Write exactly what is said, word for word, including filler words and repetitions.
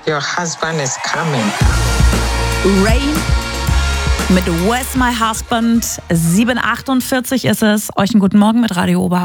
Your husband is coming. Rain mit Where's My Husband. sieben Uhr achtundvierzig ist es. Euch einen guten Morgen mit Radio Oberhausen.